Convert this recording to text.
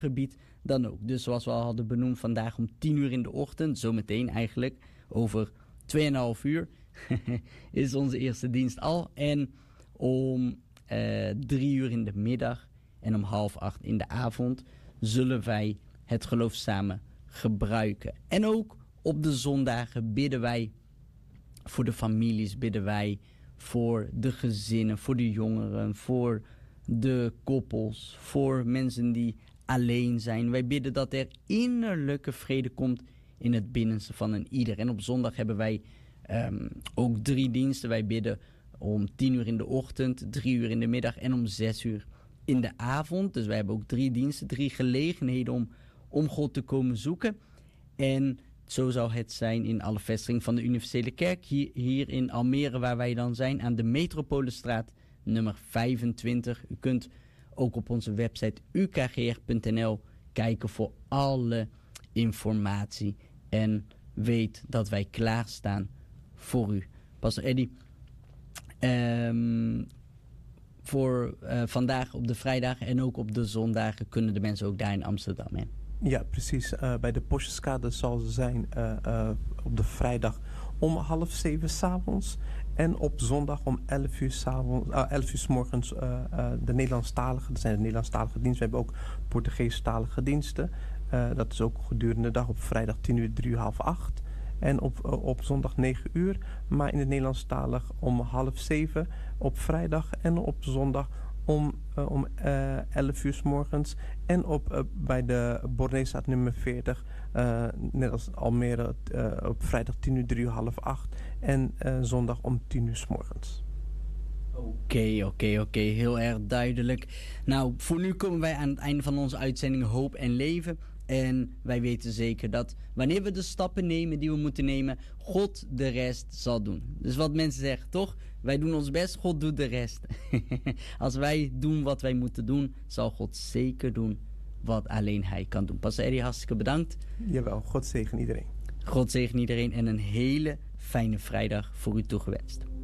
gebied dan ook. Dus zoals we al hadden benoemd, vandaag om 10 uur in de ochtend, zometeen eigenlijk, over 2,5 uur, is onze eerste dienst al. En om 3 uur in de middag en om 7:30 in de avond zullen wij het geloof samen gebruiken. En ook op de zondagen bidden wij voor de families, bidden wij voor de gezinnen, voor de jongeren, voor de koppels, voor mensen die alleen zijn. Wij bidden dat er innerlijke vrede komt in het binnenste van een ieder. En op zondag hebben wij ook 3 diensten. Wij bidden om 10 uur in de ochtend, 3 uur in de middag en om 6 uur in de avond. Dus wij hebben ook 3 diensten, 3 gelegenheden om God te komen zoeken. En zo zou het zijn in alle vestigingen van de Universele Kerk. Hier in Almere, waar wij dan zijn, aan de Metropolenstraat nummer 25. U kunt ook op onze website ukgr.nl kijken voor alle informatie. En weet dat wij klaarstaan voor u. Pastor Eddy, voor vandaag op de vrijdagen en ook op de zondagen kunnen de mensen ook daar in Amsterdam heen. Ja, precies. Bij de Postjeskade zal ze zijn op de vrijdag om 6:30 s'avonds. En op zondag om 11 uur 's morgens de Nederlandstalige. Dat zijn de Nederlandstalige diensten. We hebben ook Portugeestalige diensten. Dat is ook gedurende de dag op vrijdag 10 uur, 3 uur, 7:30. En op zondag 9 uur. Maar in het Nederlandstalig om 6:30 op vrijdag en op zondag om 11 uur 's morgens. En bij de Borneestraat nummer 40, net als Almere, op vrijdag 10 uur, 3 uur, 7:30. En zondag om 10 uur 's morgens. Oké. Heel erg duidelijk. Nou, voor nu komen wij aan het einde van onze uitzending Hoop en Leven. En wij weten zeker dat wanneer we de stappen nemen die we moeten nemen, God de rest zal doen. Dus wat mensen zeggen, toch? Wij doen ons best, God doet de rest. Als wij doen wat wij moeten doen, zal God zeker doen wat alleen Hij kan doen. Pastor Eddy, hartstikke bedankt. Jawel, God zegen iedereen. God zegen iedereen en een hele fijne vrijdag voor u toegewenst.